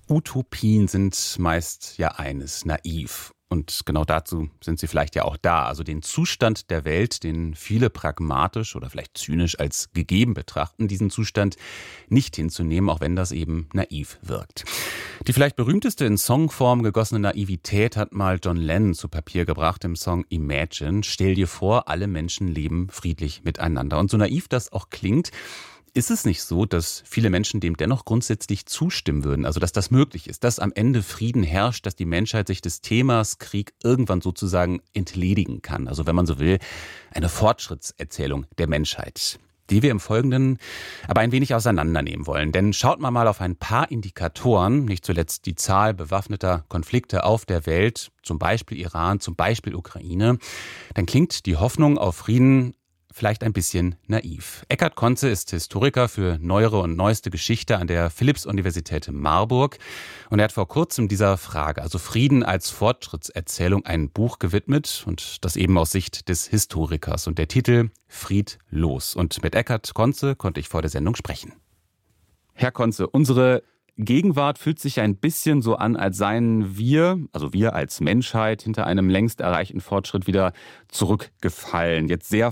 Utopien sind meist ja eines, naiv. Und genau dazu sind sie vielleicht ja auch da. Also den Zustand der Welt, den viele pragmatisch oder vielleicht zynisch als gegeben betrachten, diesen Zustand nicht hinzunehmen, auch wenn das eben naiv wirkt. Die vielleicht berühmteste in Songform gegossene Naivität hat mal John Lennon zu Papier gebracht im Song Imagine. Stell dir vor, alle Menschen leben friedlich miteinander. Und so naiv das auch klingt, ist es nicht so, dass viele Menschen dem dennoch grundsätzlich zustimmen würden? Also, dass das möglich ist, dass am Ende Frieden herrscht, dass die Menschheit sich des Themas Krieg irgendwann sozusagen entledigen kann? Also, wenn man so will, eine Fortschrittserzählung der Menschheit, die wir im Folgenden aber ein wenig auseinandernehmen wollen. Denn schaut mal auf ein paar Indikatoren, nicht zuletzt die Zahl bewaffneter Konflikte auf der Welt, zum Beispiel Iran, zum Beispiel Ukraine, dann klingt die Hoffnung auf Frieden vielleicht ein bisschen naiv. Eckhard Conze ist Historiker für neuere und neueste Geschichte an der Philipps-Universität Marburg. Und er hat vor kurzem dieser Frage, also Frieden als Fortschrittserzählung, ein Buch gewidmet. Und das eben aus Sicht des Historikers. Und der Titel Friedlos. Und mit Eckhard Conze konnte ich vor der Sendung sprechen. Herr Conze, unsere Gegenwart fühlt sich ein bisschen so an, als seien wir, also wir als Menschheit, hinter einem längst erreichten Fortschritt wieder zurückgefallen. Jetzt sehr